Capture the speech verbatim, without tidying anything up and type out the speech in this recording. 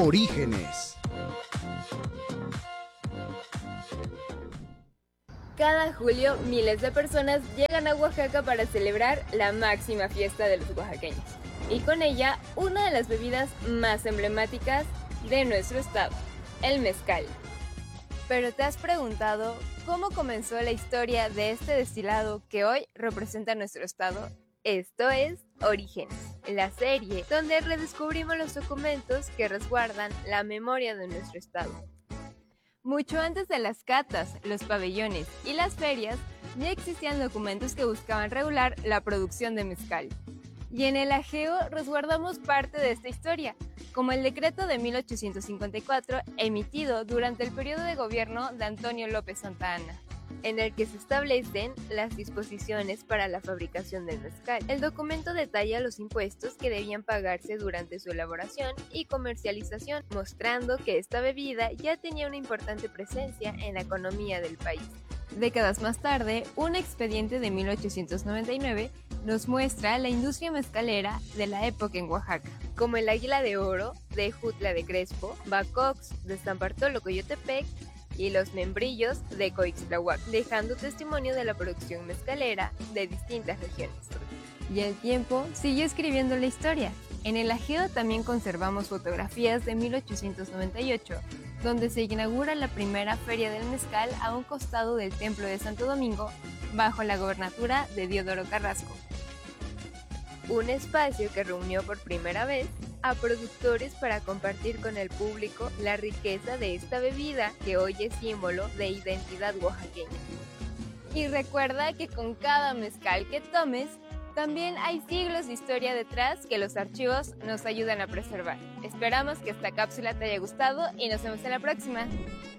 Orígenes. Cada julio, miles de personas llegan a Oaxaca para celebrar la máxima fiesta de los oaxaqueños, y con ella una de las bebidas más emblemáticas de nuestro estado, el mezcal. Pero ¿te has preguntado cómo comenzó la historia de este destilado que hoy representa nuestro estado? Esto es Orígenes, la serie donde redescubrimos los documentos que resguardan la memoria de nuestro estado. Mucho antes de las catas, los pabellones y las ferias, ya existían documentos que buscaban regular la producción de mezcal. Y en el Ageo resguardamos parte de esta historia, como el decreto de mil ochocientos cincuenta y cuatro emitido durante el periodo de gobierno de Antonio López Santa Anna, en el que se establecen las disposiciones para la fabricación del mezcal. El documento detalla los impuestos que debían pagarse durante su elaboración y comercialización, mostrando que esta bebida ya tenía una importante presencia en la economía del país. Décadas más tarde, un expediente de mil ochocientos noventa y nueve nos muestra la industria mezcalera de la época en Oaxaca, como el Águila de Oro de Jutla de Crespo, Bacox de San Bartolo Coyotepec y los Membrillos de Coixtlahuac, dejando testimonio de la producción mezcalera de distintas regiones. Y el tiempo sigue escribiendo la historia. En el Ageo también conservamos fotografías de mil ochocientos noventa y ocho, donde se inaugura la primera feria del mezcal a un costado del Templo de Santo Domingo, bajo la gobernatura de Diodoro Carrasco. Un espacio que reunió por primera vez a productores para compartir con el público la riqueza de esta bebida que hoy es símbolo de identidad oaxaqueña. Y recuerda que con cada mezcal que tomes, también hay siglos de historia detrás que los archivos nos ayudan a preservar. Esperamos que esta cápsula te haya gustado y nos vemos en la próxima.